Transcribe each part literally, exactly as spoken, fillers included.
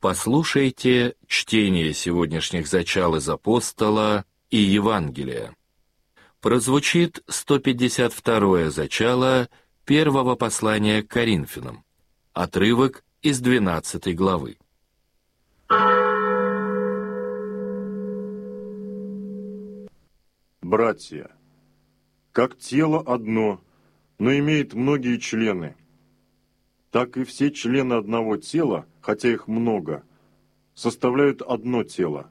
Послушайте чтение сегодняшних зачал из Апостола и Евангелия. Прозвучит сто пятьдесят второе зачало первого послания к Коринфянам, отрывок из двенадцатой главы. Братья, как тело одно, но имеет многие члены, так и все члены одного тела, хотя их много, составляют одно тело.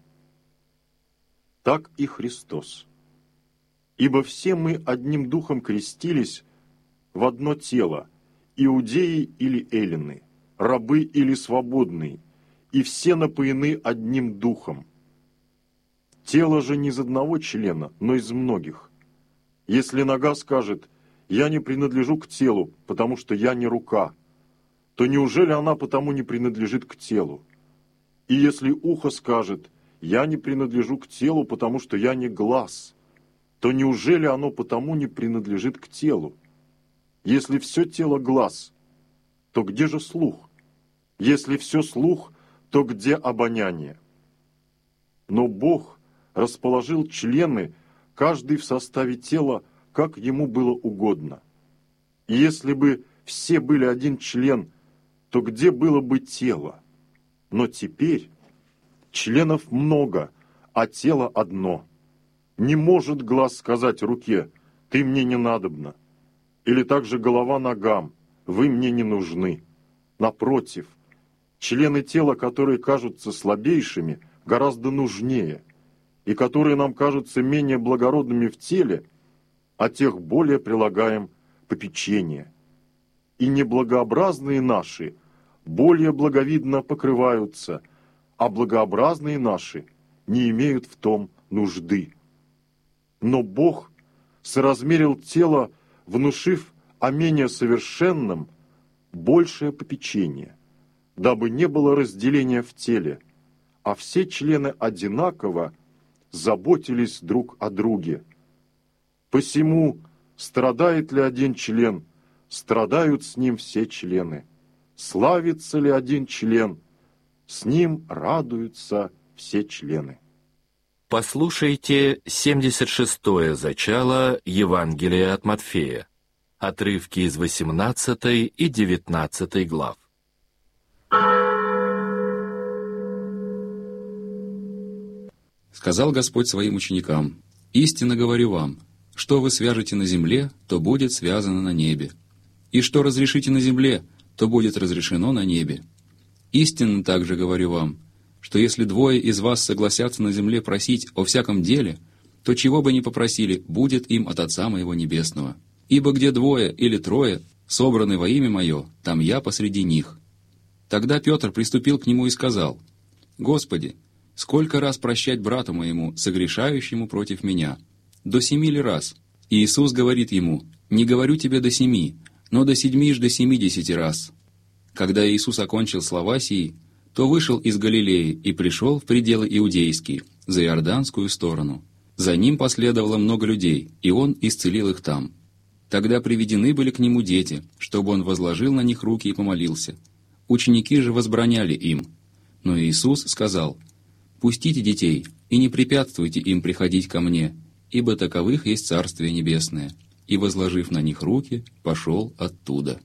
Так и Христос. Ибо все мы одним духом крестились в одно тело, иудеи или эллины, рабы или свободные, и все напоены одним духом. Тело же не из одного члена, но из многих. Если нога скажет: «Я не принадлежу к телу, потому что я не рука», то неужели она потому не принадлежит к телу? И если ухо скажет: «Я не принадлежу к телу, потому что я не глаз», то неужели оно потому не принадлежит к телу? Если все тело глаз, то где же слух? Если все слух, то где обоняние? Но Бог расположил члены, каждый в составе тела, как ему было угодно. И если бы все были один член, то где было бы тело? Но теперь членов много, а тело одно. Не может глаз сказать руке: «Ты мне не надобна», или также голова ногам: «Вы мне не нужны». Напротив, члены тела, которые кажутся слабейшими, гораздо нужнее, и которые нам кажутся менее благородными в теле, о тех более прилагаем попечение. И неблагообразные наши более благовидно покрываются, а благообразные наши не имеют в том нужды. Но Бог соразмерил тело, внушив о менее совершенном большее попечение, дабы не было разделения в теле, а все члены одинаково заботились друг о друге. Посему страдает ли один член, страдают с ним все члены. Славится ли один член, с ним радуются все члены. Послушайте семьдесят шестое зачало Евангелия от Матфея, отрывки из восемнадцатой и девятнадцатой глав. Сказал Господь своим ученикам: «Истинно говорю вам, что вы свяжете на земле, то будет связано на небе, и что разрешите на земле, то будет разрешено на небе. Истинно также говорю вам, что если двое из вас согласятся на земле просить о всяком деле, то чего бы ни попросили, будет им от Отца моего Небесного. Ибо где двое или трое собраны во имя Мое, там я посреди них». Тогда Петр приступил к нему и сказал: «Господи, сколько раз прощать брату моему, согрешающему против меня? До семи ли раз?» И Иисус говорит ему: «Не говорю тебе до семи, но до седьми ж до семидесяти раз». Когда Иисус окончил слова сии, то вышел из Галилеи и пришел в пределы иудейские, за Иорданскую сторону. За ним последовало много людей, и он исцелил их там. Тогда приведены были к нему дети, чтобы он возложил на них руки и помолился. Ученики же возбраняли им. Но Иисус сказал: «Пустите детей, и не препятствуйте им приходить ко мне, ибо таковых есть Царствие Небесное». И, возложив на них руки, пошел оттуда.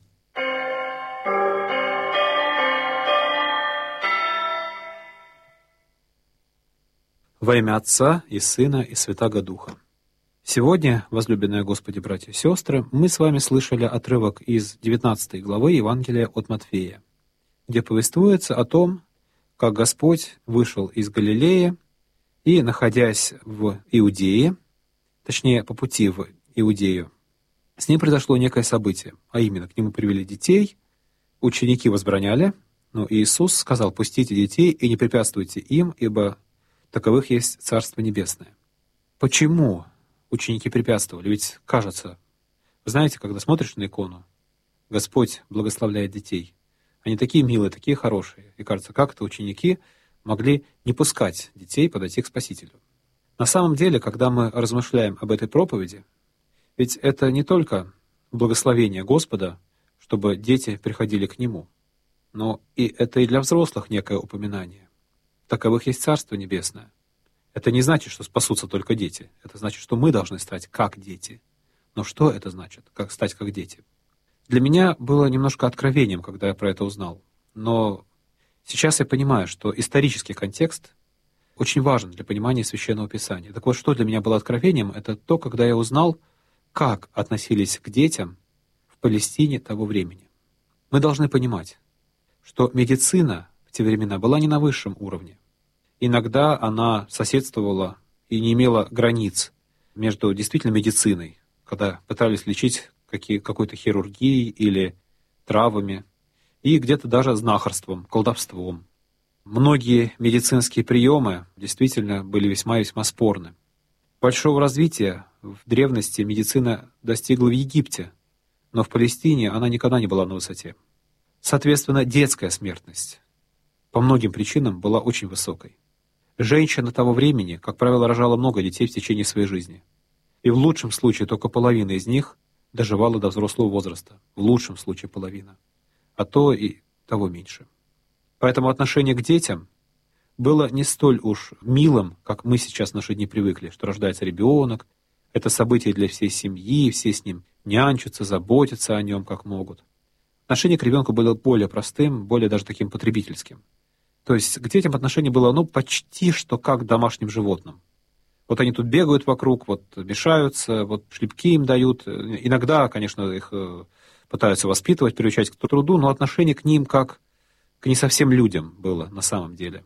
Во имя Отца и Сына и Святаго Духа. Сегодня, возлюбленные Господи, братья и сестры, мы с вами слышали отрывок из девятнадцатой главы Евангелия от Матфея, где повествуется о том, как Господь вышел из Галилеи и, находясь в Иудее, точнее, по пути в Иудею, с ним произошло некое событие, а именно, к нему привели детей, ученики возбраняли, но Иисус сказал: «Пустите детей и не препятствуйте им, ибо таковых есть Царство Небесное». Почему ученики препятствовали? Ведь кажется, вы знаете, когда смотришь на икону, Господь благословляет детей. Они такие милые, такие хорошие. И кажется, как это ученики могли не пускать детей подойти к Спасителю. На самом деле, когда мы размышляем об этой проповеди, ведь это не только благословение Господа, чтобы дети приходили к Нему, но и это и для взрослых некое упоминание. Таковых есть Царство Небесное. Это не значит, что спасутся только дети. Это значит, что мы должны стать как дети. Но что это значит, как стать как дети? Для меня было немножко откровением, когда я про это узнал. Но сейчас я понимаю, что исторический контекст очень важен для понимания Священного Писания. Так вот, что для меня было откровением, это то, когда я узнал, как относились к детям в Палестине того времени. Мы должны понимать, что медицина в те времена была не на высшем уровне. Иногда она соседствовала и не имела границ между действительно медициной, когда пытались лечить какие, какой-то хирургией или травами, и где-то даже знахарством, колдовством. Многие медицинские приемы действительно были весьма-весьма спорны. Большого развития в древности медицина достигла в Египте, но в Палестине она никогда не была на высоте. Соответственно, детская смертность по многим причинам была очень высокой. Женщина того времени, как правило, рожала много детей в течение своей жизни. И в лучшем случае только половина из них доживала до взрослого возраста. В лучшем случае половина. А то и того меньше. Поэтому отношение к детям было не столь уж милым, как мы сейчас в наши дни привыкли, что рождается ребенок, это событие для всей семьи, все с ним нянчатся, заботятся о нем как могут. Отношение к ребенку было более простым, более даже таким потребительским. То есть к детям отношение было, ну, почти что как к домашним животным. Вот они тут бегают вокруг, вот мешаются, вот шлепки им дают. Иногда, конечно, их пытаются воспитывать, приучать к труду, но отношение к ним как к не совсем людям было на самом деле.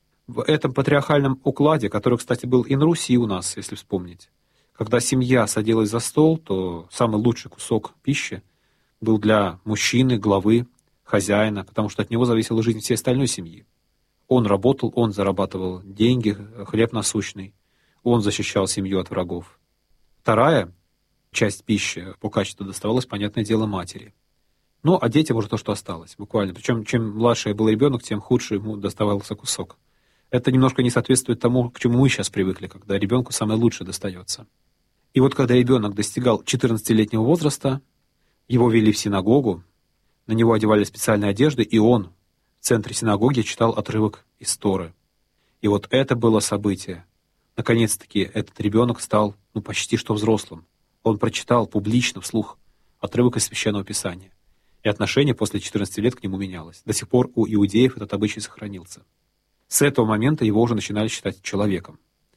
В этом патриархальном укладе, который, кстати, был и на Руси у нас, если вспомнить, когда семья садилась за стол, то самый лучший кусок пищи был для мужчины, главы, хозяина, потому что от него зависела жизнь всей остальной семьи. Он работал, он зарабатывал деньги, хлеб насущный, он защищал семью от врагов. Вторая часть пищи по качеству доставалась, понятное дело, матери. Ну, а детям уже то, что осталось, буквально. Причем, чем младше был ребенок, тем худше ему доставался кусок. Это немножко не соответствует тому, к чему мы сейчас привыкли, когда ребенку самое лучшее достается. И вот когда ребенок достигал четырнадцатилетнего возраста, его вели в синагогу, на него одевали специальные одежды, и он в центре синагоги читал отрывок из Торы. И вот это было событие. Наконец-таки этот ребенок стал, ну, почти что взрослым. Он прочитал публично, вслух, отрывок из Священного Писания. И отношение после четырнадцати лет к нему менялось. До сих пор у иудеев этот обычай сохранился. С этого момента его уже начинали считать человеком.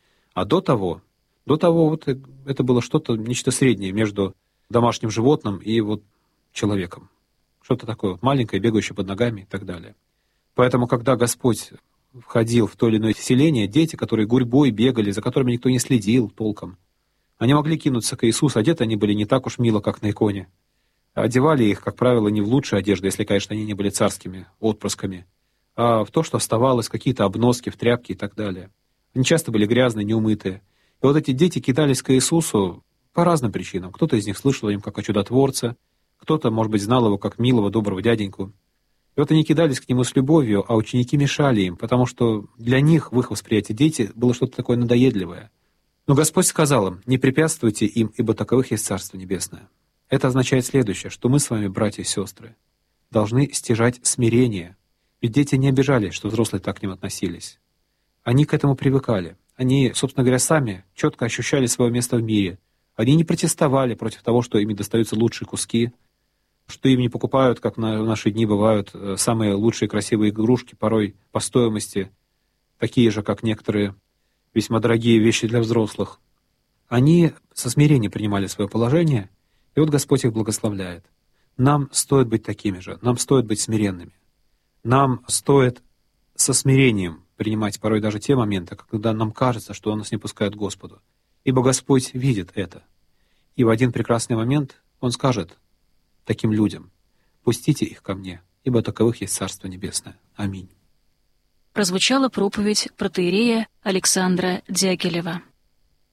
А до того, до того вот это было что-то, нечто среднее между домашним животным и вот человеком. Что-то такое вот маленькое, бегающее под ногами и так далее. Поэтому, когда Господь входил в то или иное селение, дети, которые гурьбой бегали, за которыми никто не следил толком, они могли кинуться к Иисусу, одеты они были не так уж мило, как на иконе. Одевали их, как правило, не в лучшие одежды, если, конечно, они не были царскими отпрысками, а в то, что оставалось, какие-то обноски, в тряпки и так далее. Они часто были грязные, неумытые. И вот эти дети кидались к Иисусу по разным причинам. Кто-то из них слышал о нем как о чудотворце, кто-то, может быть, знал его как милого, доброго дяденьку. И вот они кидались к нему с любовью, а ученики мешали им, потому что для них, в их восприятии, дети было что-то такое надоедливое. Но Господь сказал им: «Не препятствуйте им, ибо таковых есть Царство Небесное». Это означает следующее, что мы с вами, братья и сестры, должны стяжать смирение. Ведь дети не обижались, что взрослые так к ним относились. Они к этому привыкали. Они, собственно говоря, сами четко ощущали свое место в мире. Они не протестовали против того, что им достаются лучшие куски, что им не покупают, как на наши дни бывают, самые лучшие красивые игрушки, порой по стоимости, такие же, как некоторые весьма дорогие вещи для взрослых. Они со смирением принимали свое положение, и вот Господь их благословляет. Нам стоит быть такими же, нам стоит быть смиренными. Нам стоит со смирением принимать порой даже те моменты, когда нам кажется, что нас не пускают к Господу. Ибо Господь видит это. И в один прекрасный момент Он скажет таким людям: «Пустите их ко мне, ибо таковых есть Царство Небесное». Аминь. Прозвучала проповедь протоиерея Александра Дягилева.